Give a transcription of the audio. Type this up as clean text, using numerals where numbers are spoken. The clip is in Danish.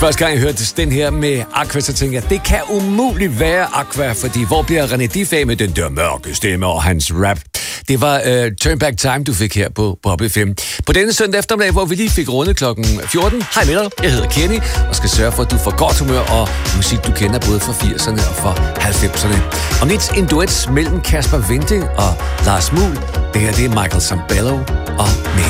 Første gang jeg hørte den her med Aqua, så tænkte jeg, det kan umuligt være Aqua, fordi hvor bliver René Dif af med den der mørke stemme og hans rap? Det var Turn Back Time, du fik her på Pop FM. På denne søndag eftermiddag, hvor vi lige fik rundet klokken 14. Hej med dig, jeg hedder Kenny, og skal sørge for, at du får godt humør og musik, du kender både fra 80'erne og fra 90'erne. Om lidt en duet mellem Kasper Winding og Lars Muhl. Det her, det er Michael Sambello og Mary.